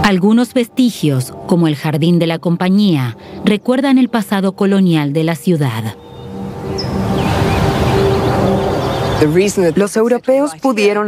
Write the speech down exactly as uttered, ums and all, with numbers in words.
Algunos vestigios, como el Jardín de la Compañía, recuerdan el pasado colonial de la ciudad. Los europeos pudieron